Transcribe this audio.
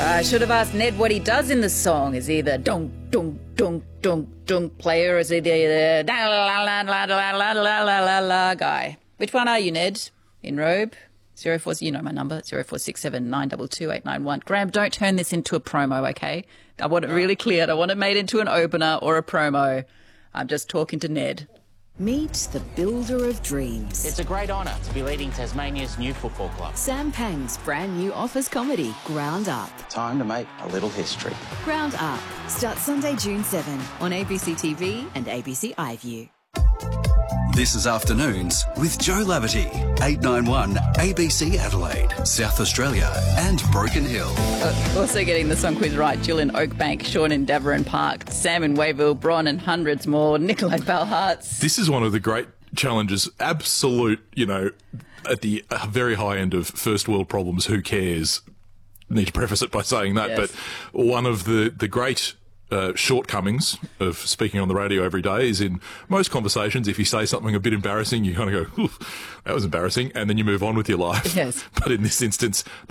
I should have asked Ned what he does in the song. Is he the dunk, dunk, dunk, dunk, dunk player, or is he the la la la la la la la la la guy? Which one are you, Ned? In robe? 04, you know my number, 0467 922 891. Graham, don't turn this into a promo, okay? I want it really clear. I don't want it made into an opener or a promo. I'm just talking to Ned. Meet the builder of dreams. It's a great honour to be leading Tasmania's new football club. Sam Pang's brand new office comedy, Ground Up. Time to make a little history. Ground Up starts Sunday, June 7 on ABC TV and ABC iView. This is Afternoons with Joe Laverty, 891 ABC Adelaide, South Australia and Broken Hill. Also getting the song quiz right, Jill in Oakbank, Sean in Davarin Park, Sam in Wayville, Bron and hundreds more, Nikolai Balharts. This is one of the great challenges, absolute, at the very high end of first world problems, who cares? Need to preface it by saying that, yes. But one of the great shortcomings of speaking on the radio every day is in most conversations, if you say something a bit embarrassing, you kind of go, that was embarrassing, and then you move on with your life. Yes. But in this instance,